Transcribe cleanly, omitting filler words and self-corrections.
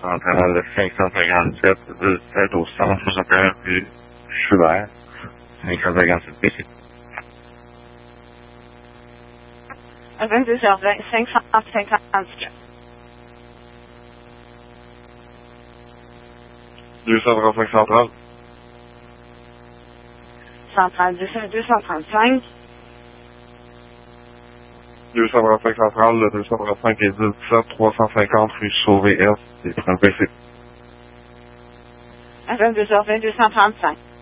centrale de 557, 17 au centre, j'appelle, puis Schubert, 557 PC. À 22h20, 557. 235 centrale. Centrale 235. 235 centrale, le 235 et 17, 350 rue Sauvé-Est, c'est un PC. À 22h20, 235.